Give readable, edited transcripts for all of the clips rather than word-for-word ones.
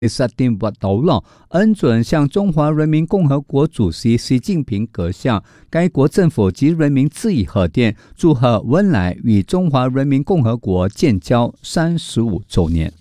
萨丁不斗了，恩准向中华人民共和国主席习近平阁下、该国政府及人民致以贺电，祝贺文莱与中华人民共和国建交35周年。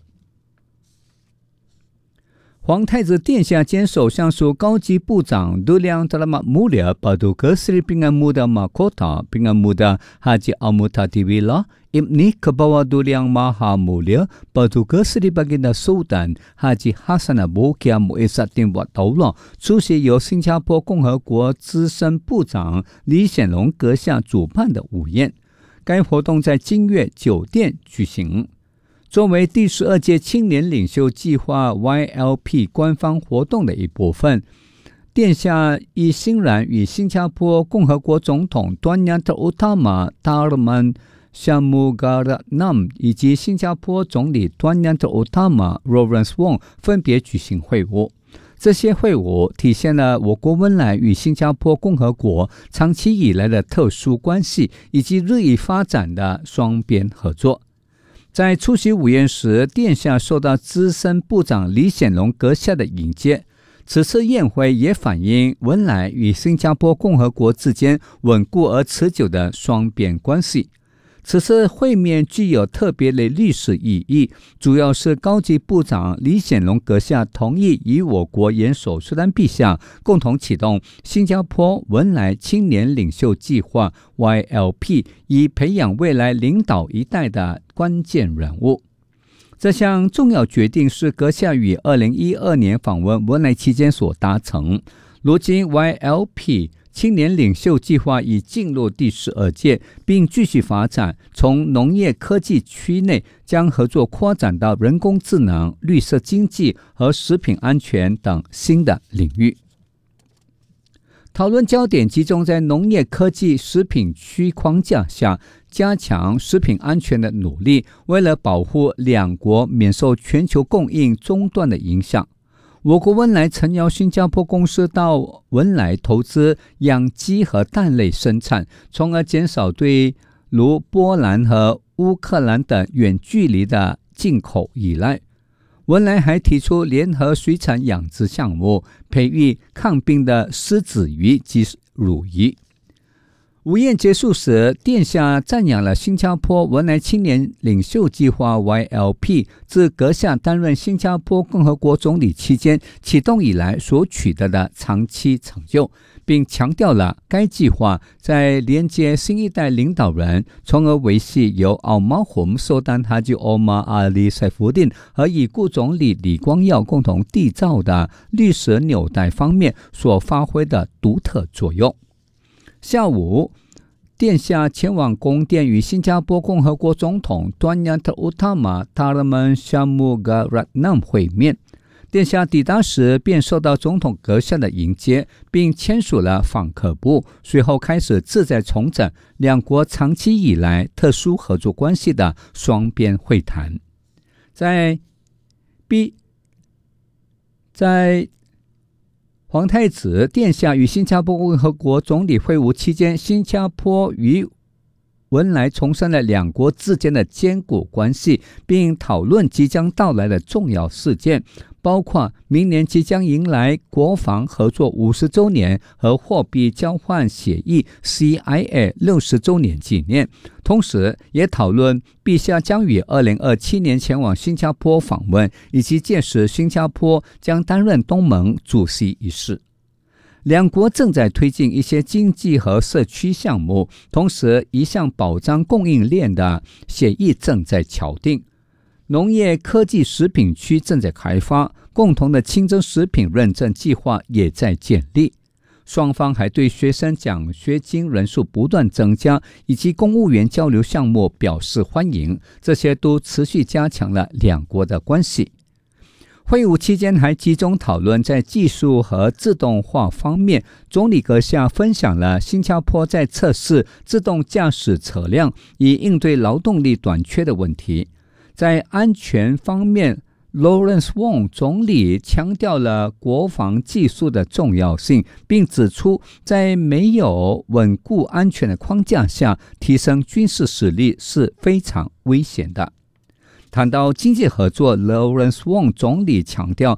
皇太子殿下兼首相署高级部长Durian Drama Mulia Paduka Sri Pingan Muda Mahkota Pingan Muda Haji Almutadibila Ibni Kebawa Durian Maha Mulia Paduka Sri Baginda Sultan Haji Hassan Bolkiah Muizzaddin Wataulah 出席由新加坡共和国资深部长李显龙阁下主办的午宴。该活动在金悦酒店举行。作为第12届青年领袖计划 YLP 官方活动的一部分，殿下亦欣然与新加坡共和国总统Tuan Yang Terutama Tharman Shanmugaratnam 以及新加坡总理Tuan Yang Terutama Lawrence Wong 分别举行会晤。这些会晤体现了我国文莱与新加坡共和国长期以来的特殊关系以及日益发展的双边合作。在出席午宴时，殿下受到资深部长李显龙阁下的迎接。此次宴会也反映文莱与新加坡共和国之间稳固而持久的双边关系。此次会面具有特别的历史意义，主要是高级部长李显龙阁下同意与我国元首苏丹陛下共同启动新加坡文莱青年领袖计划 YLP， 以培养未来领导一代的关键人物。这项重要决定是阁下于2012年访问文莱期间所达成。如今 YLP青年领袖计划已进入第12届，并继续发展，从农业科技区内将合作扩展到人工智能、绿色经济和食品安全等新的领域。讨论焦点集中在农业科技食品区框架下加强食品安全的努力，为了保护两国免受全球供应中断的影响。我国文莱曾邀新加坡公司到文莱投资养鸡和蛋类生产，从而减少对如波兰和乌克兰等远距离的进口依赖。文莱还提出联合水产养殖项目，培育抗病的狮子鱼及乳鱼。午宴结束时，殿下赞扬了新加坡文莱青年领袖计划 YLP 自阁下担任新加坡共和国总理期间启动以来所取得的长期成就，并强调了该计划在连接新一代领导人，从而维系由Almarhum Sultan Haji Omar Ali Saifuddin 和已故总理李光耀共同缔造的历史纽带方面所发挥的独特作用。下午，殿下前往宫殿与新加坡共和国总统Tuan Yang Terutama Tharman Shanmugaratnam 会面。殿下抵达时便受到总统阁下的迎接，并签署了访客簿，随后开始旨在重整两国长期以来特殊合作关系的双边会谈。在皇太子殿下与新加坡共和国总理会晤期间，新加坡与文莱重申了两国之间的坚固关系，并讨论即将到来的重要事件，包括明年即将迎来国防合作50周年和货币交换协议 CIA 60周年纪念。同时也讨论陛下将于2027年前往新加坡访问，以及届时新加坡将担任东盟主席一事。两国正在推进一些经济和社区项目，同时一项保障供应链的协议正在敲定。农业科技食品区正在开发，共同的清真食品认证计划也在建立。双方还对学生奖学金人数不断增加以及公务员交流项目表示欢迎，这些都持续加强了两国的关系。会晤期间还集中讨论在技术和自动化方面，总理阁下分享了新加坡在测试自动驾驶车辆以应对劳动力短缺的问题。在安全方面，Lawrence Wong 总理强调了国防技术的重要性，并指出在没有稳固安全的框架下，提升军事实力是非常危险的。谈到经济合作， Lawrence Wong 总理强调